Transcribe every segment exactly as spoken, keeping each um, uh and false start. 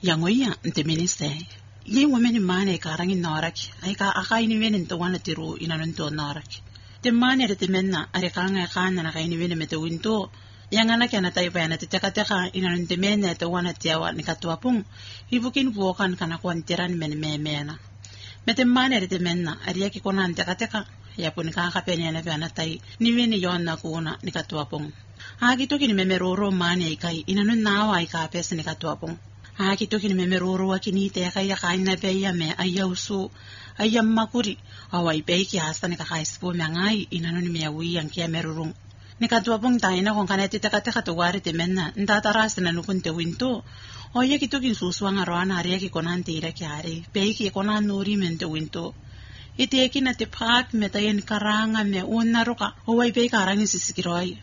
yangoya nteminise ye women mane karangin norak ay ka akaini wenen to wana tiru inanon to norak te mane de menna are kanga kana na kaini wenen mete winto yangana kana taipa yana te teka teka inanon te mene te wana tiawa ni katuapung ibukin buokan kana kwantiran men me mena mete mane de menna are yaki konan teka teka ya pun ka kapeni yana bana tai ni wenen yonna kuna ni katuapung hagi to kini memeroro mane kai inanon nawa ai ka pes ni katuapung haki to kini memeroro wakini te kaya kaina beya me ayausu ayam makuri awai beiki hasta ni kakaispo mengai inanon me awi yang kia merurung ni katuapung taina kon kanete teka teka to wari te menna ndataras na nukun te winto oye ki to kin suswanga roana aria ki konante ira kiare beiki konan nuri mente winto ite ekina te pak me tayen karanga me unaroka awai beika arangi sisikiroi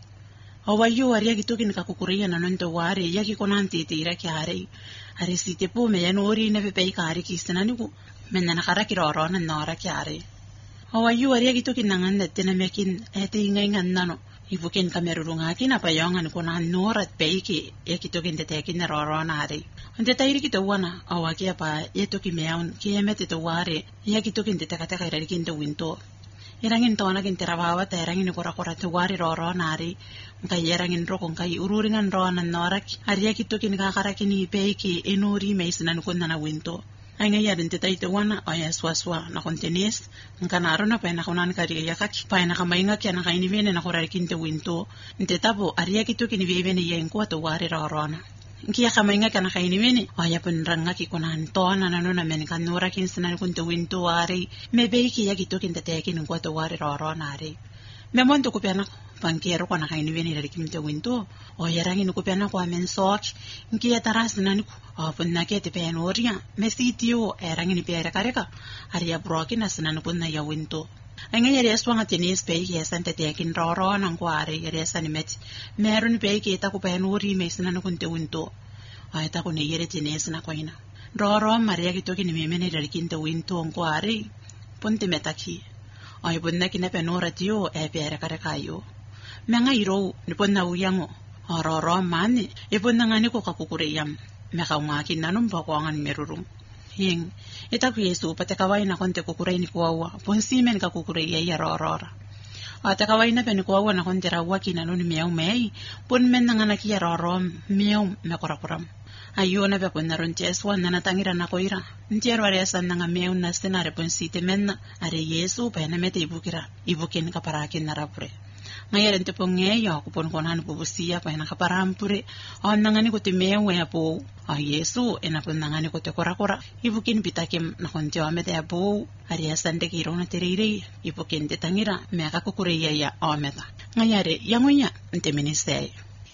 awayu aria ki to kin kakukuria na nonto wari yaki konante te ira kiare are si te po me yanori ne pe kari ki senaniku menna na kara ki roro na nora kiare awayu aria ki to kin nangan te na mekin ete ingai ngannano ibuken kamerurunga kina payongan ko na norat peiki yaki to kin te te kin roro na are ante tairi ki to wana awaki apa yeto ki meaun ki emete to ware yaki to kin te taka taka ira kin to winto irangin to na kin terabawa ta irangin ko rakora to ware roro na are ngai yerangin rokon kai ururingan rona norak aria ki to kin ka kara kini peiki enori meisnan ko na winto ay nga yadin titay wana ay swaswa na kontenis ngana aro na pa na kunan kari ya kaki pa na kamainga kya na kaini vene na korarikin te winto nte tabo aria ki to kin vene yen ko to ware rorona nkia kamainga kya na kaini vene ay pun ranga ki kunan to na no na men kan nora kin sinan kun te winto ware me beiki ya ki to kin te te kin ko to ware rorona are me mon to ko pena pankero ko na kaini vene ri kin te winto o yarangin ko pena ko amen sok nkia taras nan ko ofun na ke te penoria me sitio erangin pera kareka aria broki na sinan kun na ya winto anga yare swanga tenis pe ye sante te kin roro nan ko are yare sanimet merun pe ke ta ko penori me sinan kun te winto ay ta ko ne yare tenis na ko ina roro maria ki to kin me mene ri kin te winto ko are ponte metaki ay bunna kin penora tio e pera kareka yo menga iro ni ponna uyango roro mane e ponna ngani ko kakukureyam meka ngaki nanum bakwangan merurung hing ita ku yesu pate kawai na konte kukurei ni kuwa pon simen ka kukurei ya rorora ata kawai na pen kuwa na konte rawa kinanun miau mei pon men ngana ki roro miau me korakuram ayo na be pon naron teswa na tangira na koira ntiero are san nga miau na senare pon site men are yesu pa na mete ibukira ibuken ka parakin na rapure ngayon te ponge yo ko pon konan pubusia pa na kaparampure on nangani ko te mewe apo a yesu ena pon nangani ko te korakora ibukin pitakem na kontio amete apo aria sande ki rona terire ibukin te tangira me ka kukureya ya ameta ngayare yangonya nte ministeri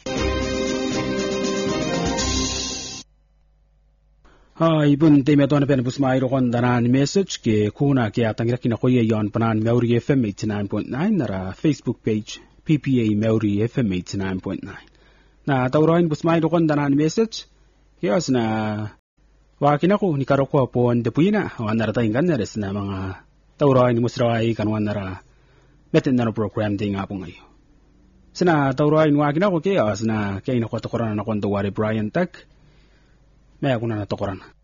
ha ibun te me ton pen busmai ro kon danan message ke kuna ke atangira kina koye yon panan Maori F M eighty-nine point nine nara Facebook page P P A Maori F M eighty-nine point nine na tawroin busmai ro kon danan message ke asna wa kina ko ni karo ko po ande puina wanara taingan nares na mga tawroin musrawai kan wanara meten na program ding apong ayo sina tawroin wa kina ko ke asna ke ina ko to korana na kon to wari Brian Tak Maya kuna na tokoran.